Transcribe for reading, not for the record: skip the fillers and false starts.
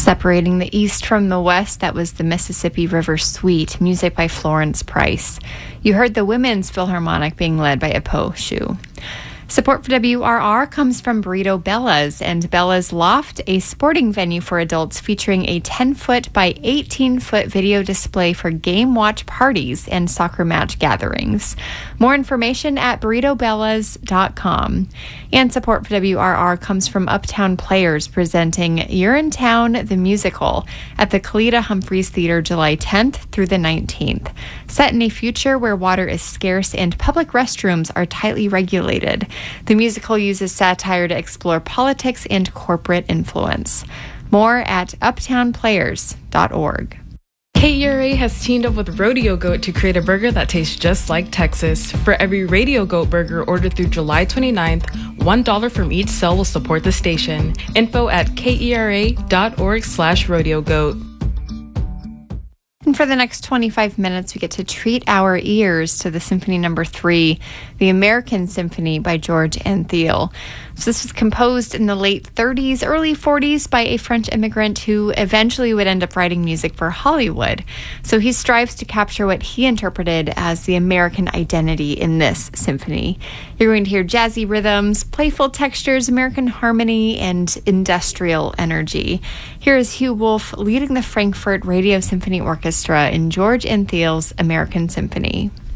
Separating the East from the West, that was the Mississippi River Suite, music by Florence Price. You heard the Women's Philharmonic being led by Apo Shu. Support for WRR comes from Burrito Bella's and Bella's Loft, a sporting venue for adults featuring a 10-foot by 18-foot video display for game watch parties and soccer match gatherings. More information at burritobellas.com. And support for WRR comes from Uptown Players presenting Urinetown the Musical at the Kalita Humphreys Theater July 10th through the 19th. Set in a future where water is scarce and public restrooms are tightly regulated, the musical uses satire to explore politics and corporate influence. More at uptownplayers.org. KERA has teamed up with Rodeo Goat to create a burger that tastes just like Texas. For every Radio Goat burger ordered through July 29th, $1 from each sale will support the station. Info at kera.org/rodeogoat. And for the next 25 minutes, we get to treat our ears to the Symphony No. 3, the American Symphony by George Antheil. So this was composed in the late 30s, early 40s by a French immigrant who eventually would end up writing music for Hollywood. So he strives to capture what he interpreted as the American identity in this symphony. You're going to hear jazzy rhythms, playful textures, American harmony, and industrial energy. Here is Hugh Wolf leading the Frankfurt Radio Symphony Orchestra in George Antheil's American Symphony.